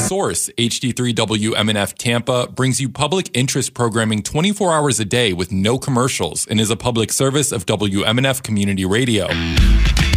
Source, HD3 WMNF Tampa, brings you public interest programming 24 hours a day with no commercials and is a public service of WMNF Community Radio.